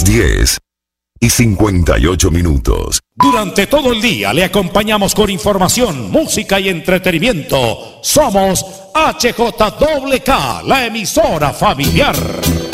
las 10:58. Durante todo el día le acompañamos con información, música y entretenimiento. Somos HJWK, la emisora familiar.